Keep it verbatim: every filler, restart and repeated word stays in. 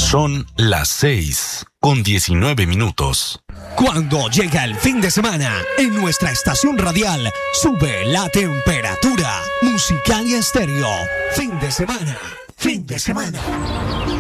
Son las seis con diecinueve minutos. Cuando llega el fin de semana, en nuestra estación radial sube la temperatura. Musical y Estéreo. Fin de semana. Fin de semana.